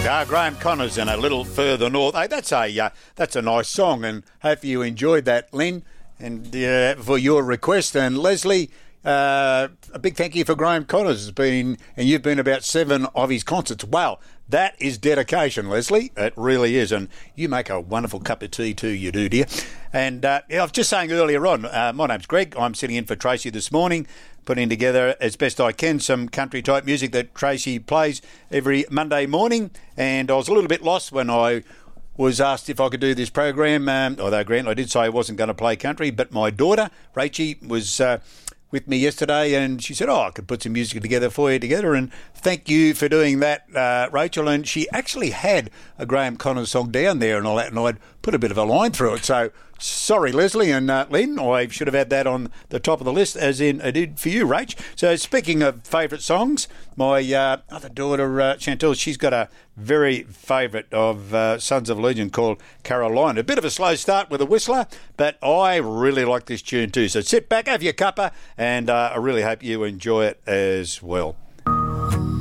Graham Connors and A Little Further North. Hey, that's a nice song, and hope you enjoyed that, Lynn, and for your request. And Leslie, a big thank you for Graham Connors. You've been about 7 of his concerts. Wow, that is dedication, Leslie. It really is, and you make a wonderful cup of tea too, you do, dear. And I was just saying earlier on, my name's Greg. I'm sitting in for Tracy this morning, putting together as best I can some country-type music that Tracy plays every Monday morning. And I was a little bit lost when I was asked if I could do this program, although, Grant, I did say I wasn't going to play country, but my daughter, Rachie, was with me yesterday, and she said, I could put some music together for you together, and thank you for doing that, Rachel. And she actually had a Graham Connors song down there and all that, and I'd put a bit of a line through it. So, sorry, Leslie and Lynn, I should have had that on the top of the list, as in I did for you, Rach. So, speaking of favourite songs, my other daughter, Chantel, she's got a very favourite of Sons of Legion called Carolina. A bit of a slow start with a whistler, but I really like this tune too. So sit back, have your cuppa, and I really hope you enjoy it as well.